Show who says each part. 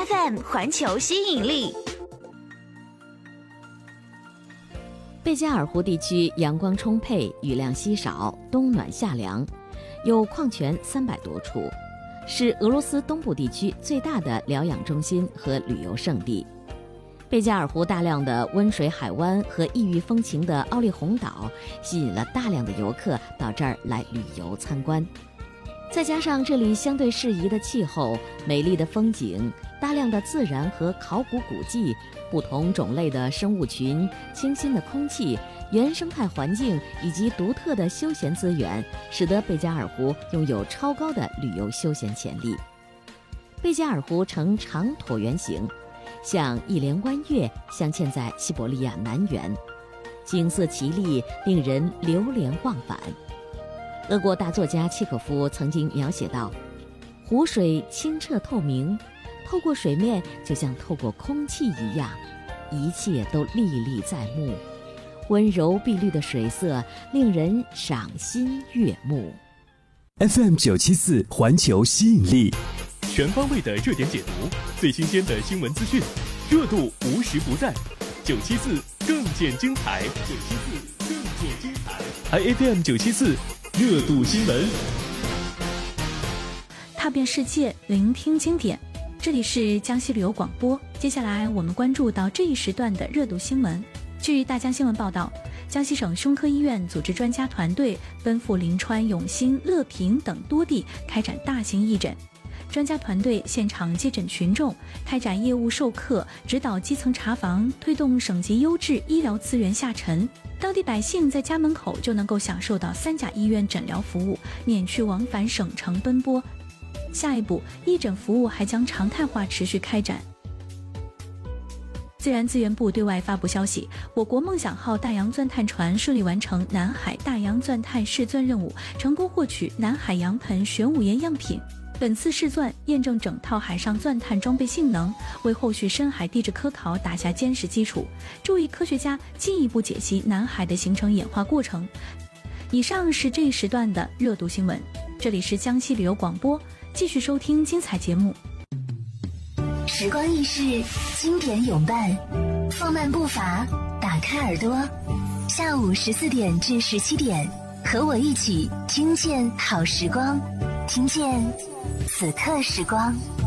Speaker 1: FM 环球吸引力。
Speaker 2: 贝加尔湖地区阳光充沛，雨量稀少，冬暖夏凉，有矿泉300多处，是俄罗斯东部地区最大的疗养中心和旅游胜地。贝加尔湖大量的温水海湾和异域风情的奥利洪岛，吸引了大量的游客到这儿来旅游参观。再加上这里相对适宜的气候、美丽的风景、大量的自然和考古古迹、不同种类的生物群、清新的空气、原生态环境以及独特的休闲资源，使得贝加尔湖拥有超高的旅游休闲潜力。贝加尔湖呈长椭圆形，像一连弯月镶嵌在西伯利亚南缘，景色奇丽，令人流连忘返。俄国大作家契诃夫曾经描写道：湖水清澈透明，透过水面就像透过空气一样，一切都历历在目，温柔碧绿的水色令人赏心悦目。
Speaker 3: FM 974环球吸引力，
Speaker 4: 全方位的热点解读，最新鲜的新闻资讯，热度无时不在。974更见精彩，974更见精彩。iFM 974热度新闻，
Speaker 5: 踏遍世界，聆听经典。这里是江西旅游广播。接下来我们关注到这一时段的热度新闻。据大江新闻报道，江西省胸科医院组织专家团队奔赴临川、永新、乐平等多地开展大型义诊。专家团队现场接诊群众，开展业务授课，指导基层查房，推动省级优质医疗资源下沉。当地百姓在家门口就能够享受到3甲医院诊疗服务，免去往返省城奔波。下一步，义诊服务还将常态化持续开展。自然资源部对外发布消息，我国梦想号大洋钻探船顺利完成南海大洋钻探试钻任务，成功获取南海洋盆玄武岩样品。本次试钻验证整套海上钻探装备性能，为后续深海地质科考打下坚实基础，助力科学家进一步解析南海的形成演化过程。以上是这一时段的热度新闻，这里是江西旅游广播，继续收听精彩节目。
Speaker 1: 时光易逝，经典永伴，放慢步伐，打开耳朵，下午14点至17点，和我一起听见好时光，听见此刻时光。